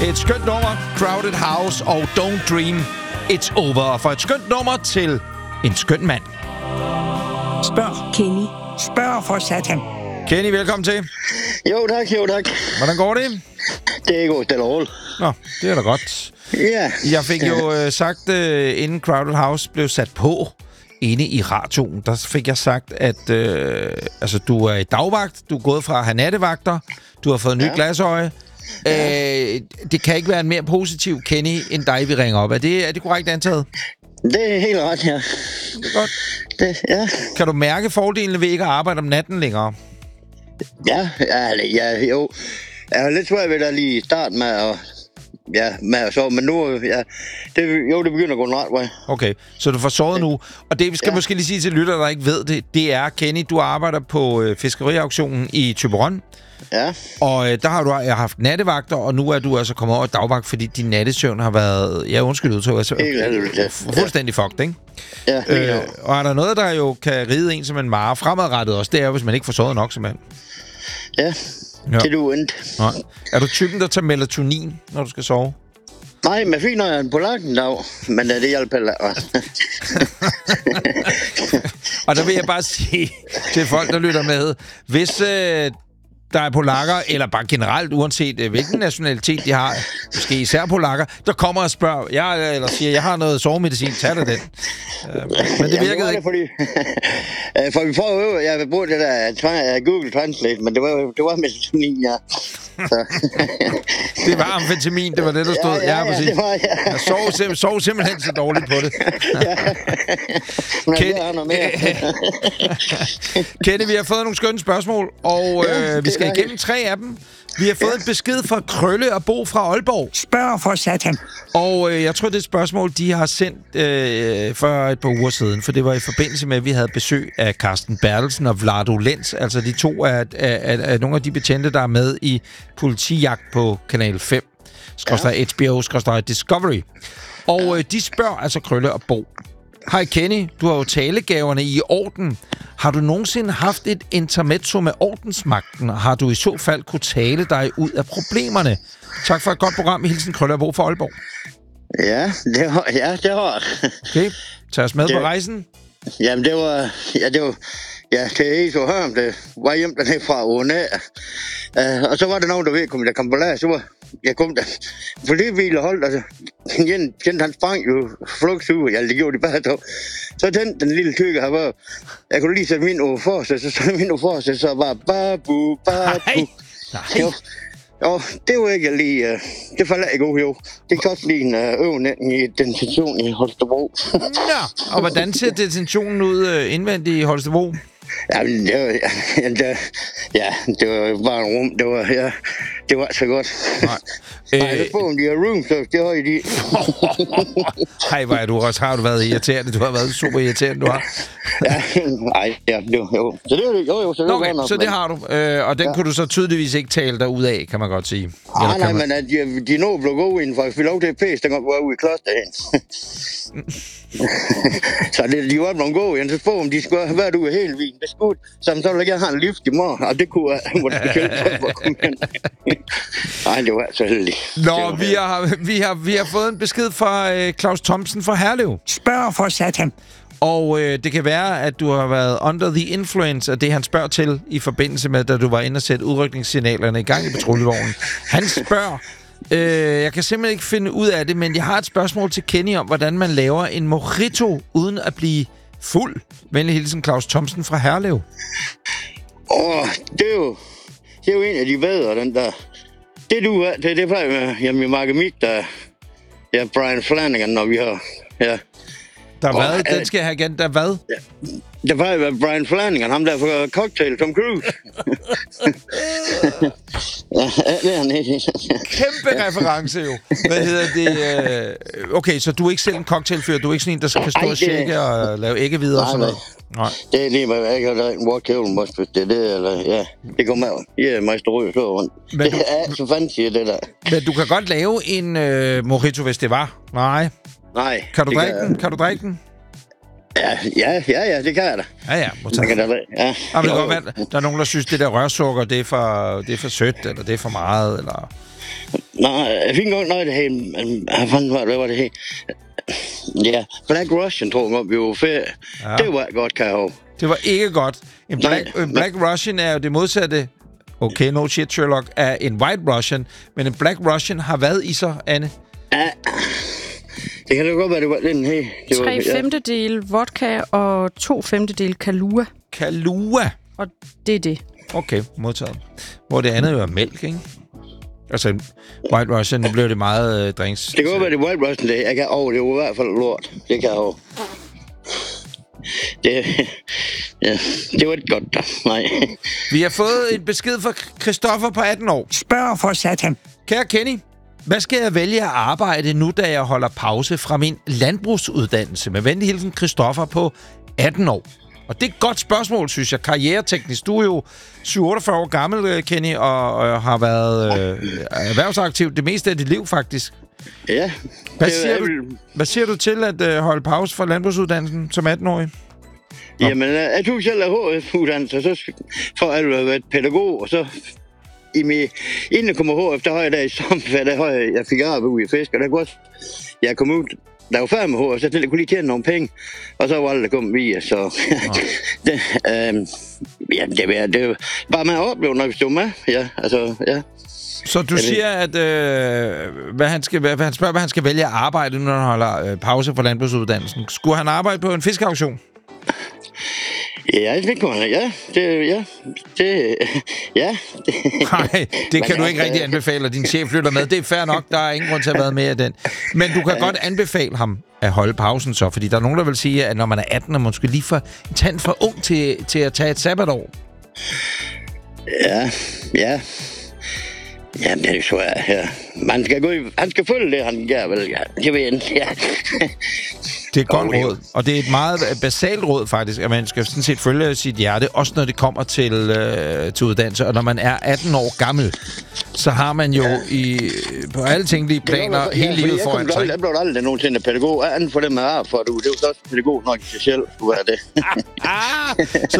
Et skønt nummer, Crowded House og Don't Dream It's Over. Og for et skønt nummer til en skøn mand. Spørg Kenny. Spørg for satan. Kenny, velkommen til. Jo tak. Hvordan går det? Det går stille og roligt. Nå, det er da godt. Ja. Jeg fik jo sagt, inden Crowded House blev sat på inde i radioen, der fik jeg sagt, at du er i dagvagt, du er gået fra at have nattevagter, du har fået nyt glasøje. Det kan ikke være en mere positiv Kenny, end dig, vi ringer op. Er det korrekt antaget? Det er helt ret, ja. Det er godt. Ja. Kan du mærke fordelene ved ikke at arbejde om natten længere? Ja, jo. Jeg har lidt svært ved at lige starte med at sove, men nu, det begynder at gå en ret vej. Okay, så du får sovet nu. Og det, vi skal måske lige sige til lytter, der ikke ved det, det er, Kenny, du arbejder på fiskeriauktionen i Thyborøn. Ja. Og der har du haft nattevagter, og nu er du altså kommet over dagvagt, fordi din nattesøvn har været, undskyld udtryk, fuldstændig fucked, ikke? Ja, og er der noget, der jo kan ride en som en mare fremadrettet også, det er hvis man ikke får sovet nok, som mand. Ja. Det er du endt. Er du typen, der tager melatonin, når du skal sove? Nej, men fint, når jeg er på lakken dag. Men det hjælper heller. Og der vil jeg bare sige til folk, der lytter med, hvis der er polakker, eller bare generelt, uanset hvilken nationalitet de har, måske især polakker, der kommer og spørger, eller siger, jeg har noget sovemedicin, tag dig den. Men det virkede ikke. For vi får jo, jeg bruger det der Google Translate, men det var melatonin, ja. Det var amfetamin, det var det, der stod. Ja, præcis. Det var, Jeg sov simpelthen så dårligt på det. Kenny, vi har fået nogle skønne spørgsmål, og vi skal igennem 3 af dem. Vi har fået en besked fra Krølle og Bo fra Aalborg. Spørg for satan. Og jeg tror, det er et spørgsmål, de har sendt for et par uger siden, for det var i forbindelse med, at vi havde besøg af Carsten Bertelsen og Vlado Lenz, altså de to af nogle af de betjente, der er med i Politijagt på Kanal 5, HBO, Discovery. Og de spørger altså Krølle og Bo. Hej Kenny, du har jo talegaverne i orden. Har du nogensinde haft et intermezzo med ordensmagten? Har du i så fald kunne tale dig ud af problemerne? Tak for et godt program. Hilsen Krølle og Bo fra Aalborg. Ja, det har. Okay, tag os med på rejsen. Jamen, det var det er så hørt, det var hjem dernede fra UNA. Og så var der nogen, der ved, der kom på lager, så var jeg kom der. For det ville holdt, altså, han sprang jo flugtsuge, det gjorde de bare to. Så den lille tykke her var, jeg kunne lige sætte min ord for sig, så var babu. Nej. Jo, det var ikke lige, det faldt ikke god, jo. Det kostede lige en øvning i detention i Holstebro. Ja, og hvordan ser detentionen ud indvendigt i Holstebro? Jamen, det var bare en rum. Det var så godt. Nej, det får de her room, så det har I de. Hej, hvor er du også. Har du været irriterende? Du har været super irriterende, du har. Jo. Så det var det, jo. Så det okay, så det har du. Og den kunne du så tydeligvis ikke tale dig ud af, kan man godt sige. Nej, men de nå blev gode inden for at få lov til at pæse, den var ude i klosterhen. Så de var blevet gode igen, så få om de skulle have været ude helt vin. Det skulle, så ville jeg have en lift i morgen, og det kunne jeg måske hjælpe for at komme hen. Nej, det var så heldigt. Nå, vi har fået en besked fra Claus Thomsen fra Herlev. Spørg for satan. Og det kan være, at du har været under the influence af det, han spørger til, i forbindelse med, da du var inde og sætte udrykningssignalerne i gang i patruljevognen. Han spørger, jeg kan simpelthen ikke finde ud af det, men jeg har et spørgsmål til Kenny om, hvordan man laver en mojito uden at blive fuld. Venlig hilsen, Claus Thomsen fra Herlev. Det er jo en af de bedre, den der. Det plejer med, jamen i Margamik, der er Brian Flanagan, når vi har, ja. Der hvad? Den skal jeg have igen. Der hvad? Ja. Det var jo Brian Flanagan, ham der for Cocktail, Tom Cruise. Det er han ikke. Kæmpe reference jo. Hvad hedder det? Okay, så du er ikke selv en cocktailfører? Du er ikke sådan en, der kan stå og shake og lave æggevidder og sådan noget? Nej. Det er lige med, jeg kan drikke en vodka, måske, det er det, eller ja. Det går med. Ja, mig står så rundt. Det er så fancy, det der. Men du kan godt lave en mojito, hvis det var? Nej. Nej. Kan du drikke den? Kan du drikke den? Ja, det kan jeg da. Ja. Ja. Men det går med, der er nogen, der synes, det der rørsukker, det er for sødt, eller det er for meget, eller... Nej, jeg fik engang noget, det her... Hvad var det her? Ja, Black Russian, tror jeg, vi var ferie. Ja. Det var godt, kan jeg huske. Det var ikke godt. En Black Russian er jo det modsatte. Okay, no shit, Sherlock, er en White Russian. Men en Black Russian har hvad i sig, Anne? Ja, det kan da godt være, det var den her. 3/5 vodka og 2/5 Kahlua. Kahlua? Og det er det. Okay, modtaget. Hvor det andet jo er mælk, ikke? Altså, White Russian, nu blev det meget drinks. Det kan godt være, det White Russian, det jeg kan det var i hvert fald lort. Det kan jeg over. Det var ikke godt, da. Nej. Vi har fået en besked fra Christoffer på 18 år. Spørg for satan. Kære Kenny, hvad skal jeg vælge at arbejde nu, da jeg holder pause fra min landbrugsuddannelse? Med venlig hilsen, Christoffer på 18 år. Og det er et godt spørgsmål, synes jeg. Karriereteknisk. Du er jo 47 år gammel, Kenny, og har været erhvervsaktiv det meste af dit liv, faktisk. Ja. Hvad siger du til at holde pause fra landbrugsuddannelsen som 18-årig? Jamen, jeg tog selv HF-uddannelse, så for at have været pædagog, og så inden jeg kom HF, der har jeg der i sommerferie, der har jeg fik arbejde ude i fisk, og der kunne også, jeg kom ud, der var færdig med HF, så jeg kunne lige tjene nogle penge, og så var aldrig kommet via, så det er bare med at opleve, når vi stod med, ja, altså, ja. Så du siger, at hvad han skal vælge at arbejde, når han holder pause fra landbrugsuddannelsen. Skulle han arbejde på en fiskeauktion? Ja, det kunne han. Ja. Nej, det kan du ikke rigtig anbefale, og din chef flytter med. Det er fair nok, der er ingen grund til at have været med af den. Men du kan godt anbefale ham at holde pausen så, fordi der er nogen, der vil sige, at når man er 18, og man skal lige for en tand for ung til at tage et sabbatår. Ja. Jamen, det er jo svært, ja. Han skal følge det, han gør, vel, ja. Jeg ved ikke, ja. Det er et godt råd, og det er et meget basalt råd, faktisk, at man skal sådan set følge sit hjerte, også når det kommer til uddannelse. Og når man er 18 år gammel, så har man jo på alle tænkelige planer hele livet foran sig. Jeg blev aldrig nogensinde pædagog. Anden for det, man har for det. Det er jo så også pædagog nok i sig selv, skulle være det. Så